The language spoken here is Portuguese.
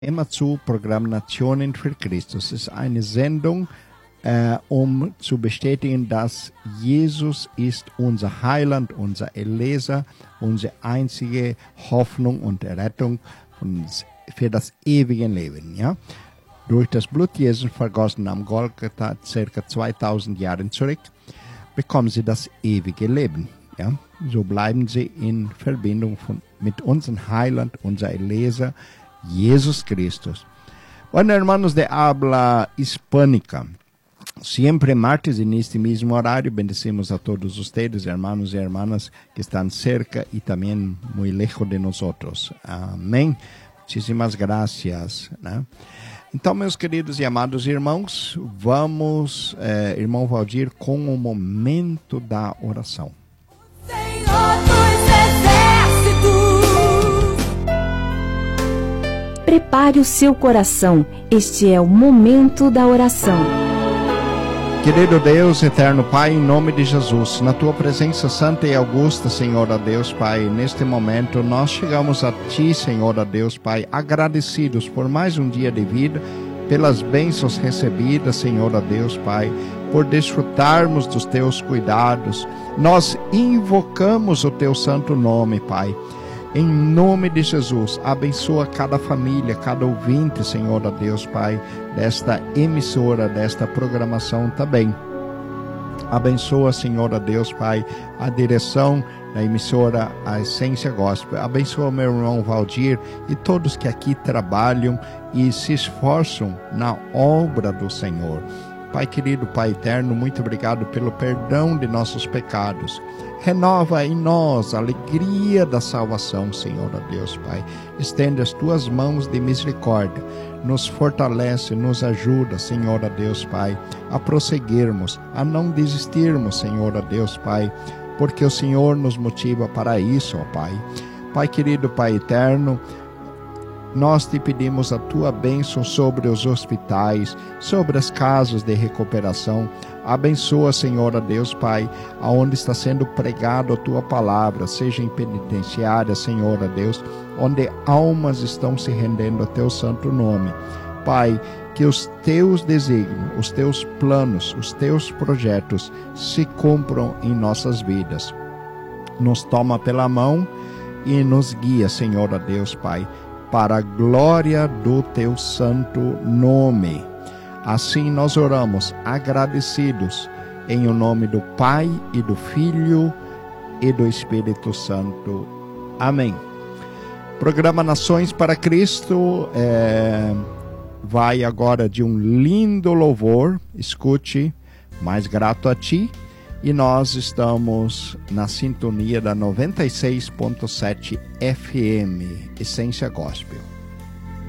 immer zu Programm Nationen für Christus. Es ist eine Sendung, zu bestätigen, dass Jesus ist unser Heiland, unser Erlöser, unsere einzige Hoffnung und Errettung für das ewige Leben. Ja? Durch das Blut Jesu vergossen am Golgatha ca. 2000 Jahre zurück, bekommen sie das ewige Leben. Ja? So bleiben sie in Verbindung mit unserem Heiland, unser Erlöser, Jesus Christus. Bueno, hermanos de habla hispánica, siempre martes en este mismo horario bendecimos a todos ustedes, hermanos y hermanas que están cerca y también muy lejos de nosotros. Amém. Muchísimas gracias. Né? Então, meus queridos e amados irmãos, vamos, irmão Valdir, com o momento da oração. Senhor dos Exércitos. Prepare o seu coração. Este é o momento da oração. Querido Deus, eterno Pai, em nome de Jesus, na Tua presença santa e augusta, Senhor, a Deus, Pai, neste momento nós chegamos a Ti, Senhor, a Deus, Pai, agradecidos por mais um dia de vida, pelas bênçãos recebidas, Senhor, a Deus, Pai, por desfrutarmos dos Teus cuidados. Nós invocamos o Teu santo nome, Pai. Em nome de Jesus, abençoa cada família, cada ouvinte, Senhor, a Deus, Pai, desta emissora, desta programação também. Abençoa, Senhor, a Deus, Pai, a direção da emissora A Essência Gospel. Abençoa meu irmão Valdir e todos que aqui trabalham e se esforçam na obra do Senhor. Pai querido, Pai eterno, muito obrigado pelo perdão de nossos pecados. Renova em nós a alegria da salvação, Senhor, a Deus, Pai. Estende as Tuas mãos de misericórdia. Nos fortalece, nos ajuda, Senhor, a Deus, Pai, a prosseguirmos, a não desistirmos, Senhor, a Deus, Pai, porque o Senhor nos motiva para isso, ó Pai. Pai querido, Pai eterno, nós te pedimos a Tua bênção sobre os hospitais, sobre as casas de recuperação. Abençoa, Senhor, a Deus, Pai, aonde está sendo pregado a Tua palavra, seja em penitenciária, Senhor, a Deus, onde almas estão se rendendo a Teu santo nome. Pai, que os Teus desígnios, os Teus planos, os Teus projetos se cumpram em nossas vidas. Nos toma pela mão e nos guia, Senhor, a Deus, Pai, para a glória do Teu santo nome. Assim nós oramos agradecidos em o nome do Pai e do Filho e do Espírito Santo. Amém. Programa Nações para Cristo vai agora de um lindo louvor, escute, mais grato a Ti, e nós estamos na sintonia da 96.7 FM, Essência Gospel.